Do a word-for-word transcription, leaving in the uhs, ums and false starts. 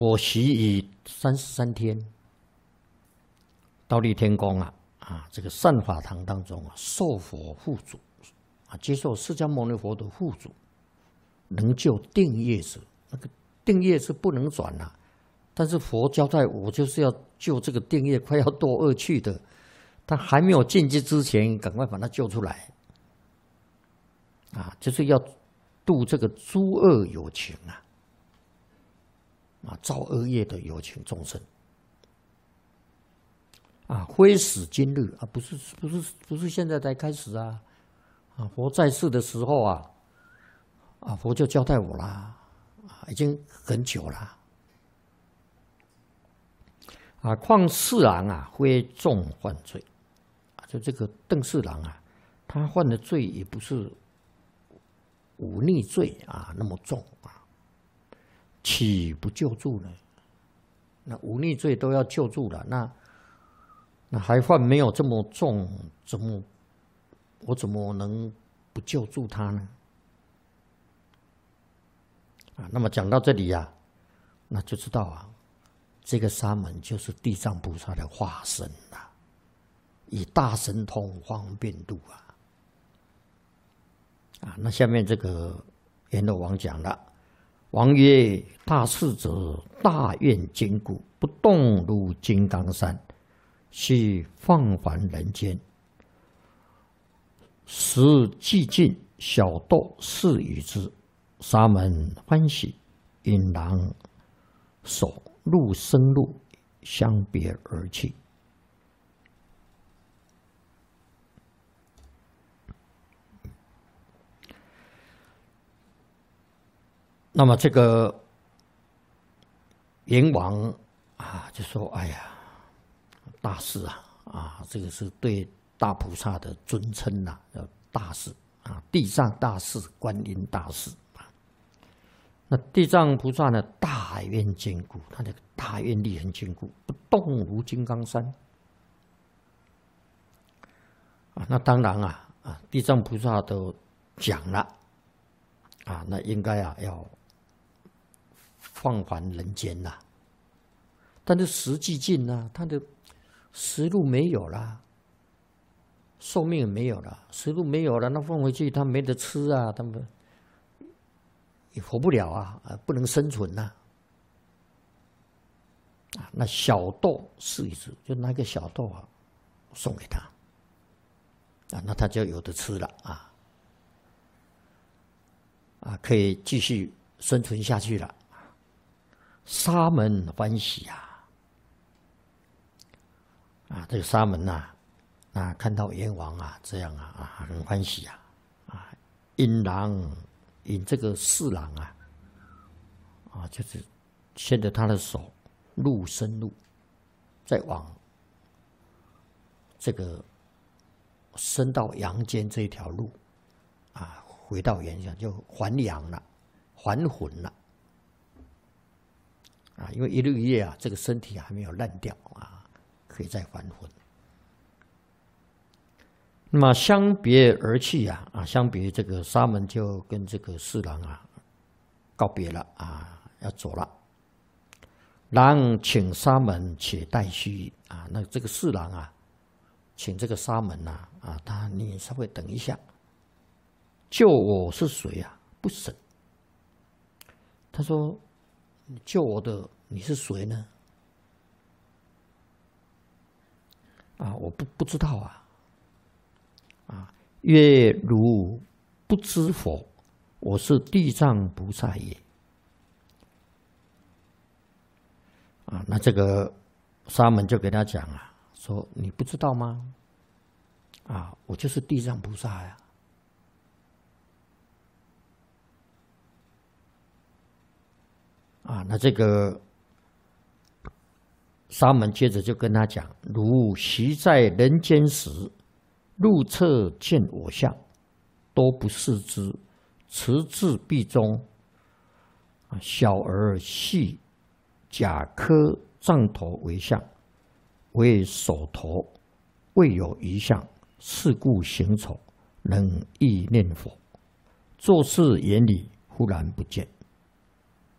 我习以三十三天，忉利天宫啊啊，这个善法堂当中啊，受佛护主啊，接受释迦牟尼佛的护主，能救定业者。那个定业是不能转呐、啊，但是佛交代我就是要救这个定业快要堕恶趣的，他还没有进去之前，赶快把他救出来啊，就是要度这个诸恶有情啊。啊，造恶业的有情众生啊，非始今日啊，不是不是不是现在才开始啊！啊，佛在世的时候啊，啊，佛就交代我啦，啊，已经很久了。啊，况四郎啊，非重犯罪啊，就这个邓四郎啊，他犯的罪也不是忤逆罪啊那么重啊。岂不救助呢？那忤逆罪都要救助了，那那还犯没有这么重，怎么我怎么能不救助他呢？啊，那么讲到这里呀、啊，那就知道啊，这个沙门就是地藏菩萨的化身啊，以大神通方便度啊。啊，那下面这个阎罗王讲了。王曰：“大士者，大愿坚固，不动如金刚山，须放还人间。时寂静，小斗是与之。沙门欢喜，引狼手入深入，相别而去。”那么这个阎王啊，就说：“哎呀，大士啊，啊，这个是对大菩萨的尊称呐、啊，叫大士啊，地藏大士、观音大士啊。那地藏菩萨呢，大愿坚固，他的大愿力很坚固，不动如金刚山啊。那当然啊，啊，地藏菩萨都讲了啊，那应该啊要。”放还人间呐、啊，但是时寂尽呐、啊，他的食路没有了，寿命没有了，食路没有了，那放回去他没得吃啊，他们也活不了啊，不能生存呐、啊。啊，那小豆试一试，就拿个小豆啊送给他，啊，那他就有的吃了啊，啊，可以继续生存下去了。沙门欢喜啊！啊，这个沙门呐、啊，啊，看到阎王啊这样啊啊，很欢喜啊！啊，引狼引这个四郎啊，啊，就是牵着他的手入深入，再往这个升到阳间这一条路啊，回到原乡就还阳了，还魂了。啊，因为一日一夜啊，这个身体还没有烂掉啊，可以再还魂。那么相别而去啊，啊，相别这个沙门就跟这个四郎啊告别了啊，要走了。郎请沙门且待须啊，那这个四郎啊，请这个沙门呐啊，他你稍微等一下。救我是谁啊？不审。他说。你救我的你是谁呢？啊，我不不知道啊。啊，曰汝不知否？我是地藏菩萨也。啊，那这个沙门就给他讲啊，说你不知道吗？啊，我就是地藏菩萨呀。啊，那这个沙门接着就跟他讲：如昔在人间时，入侧见我相，多不视之，持至壁中。小儿系甲科杖头为相，为手头未有余相，是故行丑，能意念佛。做事眼里忽然不见。